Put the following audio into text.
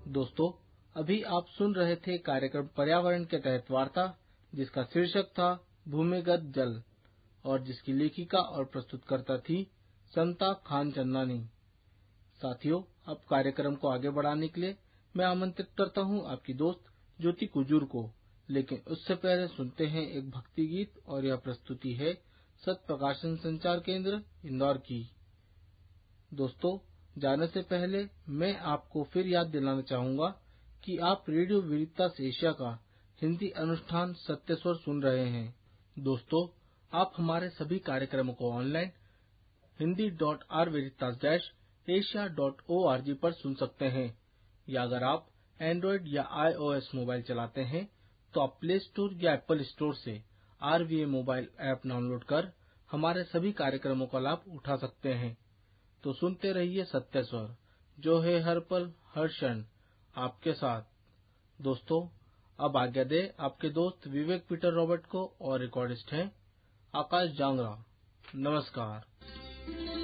दोस्तों, अभी आप सुन रहे थे कार्यक्रम पर्यावरण के तहत वार्ता, जिसका शीर्षक था भूमिगत जल और जिसकी लेखिका और प्रस्तुतकर्ता थी समता खान चंदानी। साथियों, अब कार्यक्रम को आगे बढ़ाने के लिए मैं आमंत्रित करता हूं आपकी दोस्त ज्योति कुजूर को। लेकिन उससे पहले सुनते हैं एक भक्ति गीत, और यह प्रस्तुति है सत प्रकाशन संचार केंद्र इंदौर की। दोस्तों, जाने से पहले मैं आपको फिर याद दिलाना चाहूंगा कि आप रेडियो वेरितास एशिया का हिंदी अनुष्ठान सत्य स्वर सुन रहे हैं। दोस्तों, आप हमारे सभी कार्यक्रमों को ऑनलाइन hindi.rveritas-asia.org पर सुन सकते हैं, या अगर आप एंड्रॉइड या iOS मोबाइल चलाते हैं तो आप प्ले स्टोर या एप्पल स्टोर से RVA मोबाइल ऐप डाउनलोड कर हमारे सभी कार्यक्रमों का लाभ उठा सकते हैं। तो सुनते रहिए सत्य स्वर, जो है हर पल हर क्षण आपके साथ। दोस्तों, अब आज्ञा दे आपके दोस्त विवेक पीटर रॉबर्ट को, और रिकॉर्डिस्ट हैं आकाश जांगरा। नमस्कार।